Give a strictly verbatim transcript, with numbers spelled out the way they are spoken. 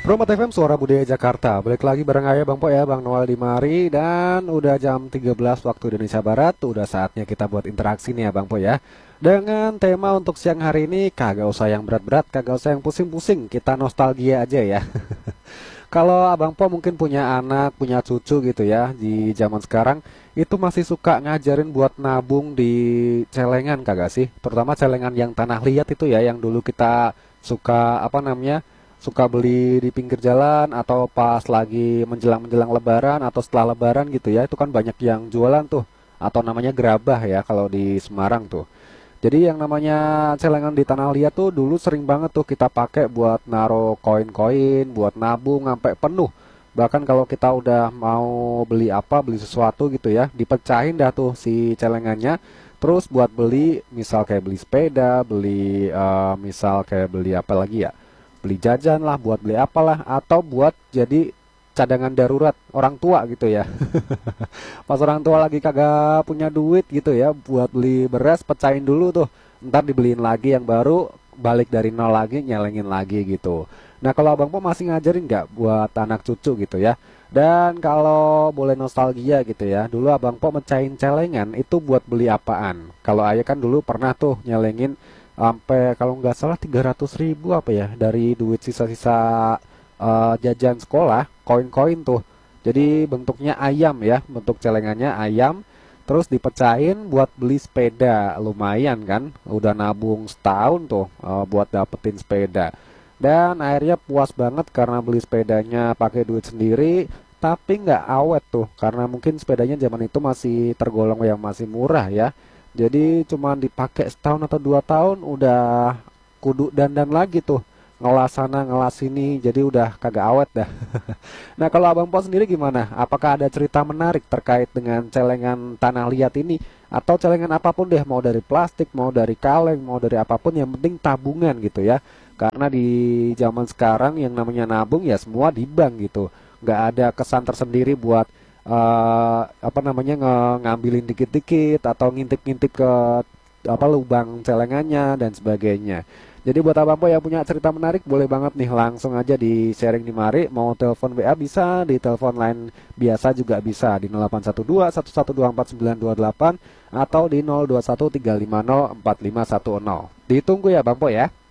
Promo T V M Suara Budaya Jakarta. Balik lagi bareng saya Bang Po ya, Bang Noel di mari. Dan udah jam tiga belas waktu Indonesia Barat. Udah saatnya kita buat interaksi nih ya Bang Po ya. Dengan tema untuk siang hari ini, kagak usah yang berat-berat, kagak usah yang pusing-pusing. Kita nostalgia aja ya. Kalau Abang Po mungkin punya anak, punya cucu gitu ya, di zaman sekarang itu masih suka ngajarin buat nabung di celengan kagak sih? Terutama celengan yang tanah liat itu ya, yang dulu kita suka apa namanya? Suka beli di pinggir jalan atau pas lagi menjelang-menjelang lebaran atau setelah lebaran gitu ya. Itu kan banyak yang jualan tuh, atau namanya gerabah ya kalau di Semarang tuh. Jadi yang namanya celengan di tanah liat tuh dulu sering banget tuh kita pakai buat naro koin-koin, buat nabung sampai penuh. Bahkan kalau kita udah mau beli apa, beli sesuatu gitu ya, dipecahin dah tuh si celengannya. Terus buat beli, misal kayak beli sepeda, beli eh, misal kayak beli apa lagi ya, beli jajan lah, buat beli apalah, atau buat jadi cadangan darurat orang tua gitu ya. Pas orang tua lagi kagak punya duit gitu ya buat beli beras, pecahin dulu tuh, ntar dibeliin lagi yang baru, balik dari nol lagi, nyelengin lagi gitu. Nah kalau Abang Po masih ngajarin nggak buat anak cucu gitu ya? Dan kalau boleh nostalgia gitu ya, dulu Abang Po mecahin celengan itu buat beli apaan? Kalau ayah kan dulu pernah tuh nyelengin sampai kalau nggak salah tiga ratus ribu apa ya, dari duit sisa-sisa eh, jajan sekolah, koin-koin tuh. Jadi bentuknya ayam ya, bentuk celengannya ayam, terus dipecahin buat beli sepeda, lumayan kan, udah nabung setahun tuh eh, buat dapetin sepeda. Dan akhirnya puas banget karena beli sepedanya pakai duit sendiri, tapi nggak awet tuh, karena mungkin sepedanya zaman itu masih tergolong yang masih murah ya. Jadi cuma dipakai setahun atau dua tahun udah kudu dandan lagi tuh, ngelas sana ngelas sini, jadi udah kagak awet dah. Nah kalau Abang Po sendiri gimana? Apakah ada cerita menarik terkait dengan celengan tanah liat ini? Atau celengan apapun deh, mau dari plastik, mau dari kaleng, mau dari apapun, yang penting tabungan gitu ya. Karena di zaman sekarang yang namanya nabung ya semua di bank gitu. Nggak ada kesan tersendiri buat eh, apa namanya nge- ngambilin dikit-dikit atau ngintip-ngintip ke apa lubang celengannya dan sebagainya. Jadi buat Abang Po yang punya cerita menarik, boleh banget nih langsung aja di sharing di mari. Mau telepon W A bisa, di telepon line biasa juga bisa di nol delapan satu dua satu satu dua empat sembilan dua delapan atau di nol dua satu tiga lima nol empat lima satu nol. Ditunggu ya Bang Po ya.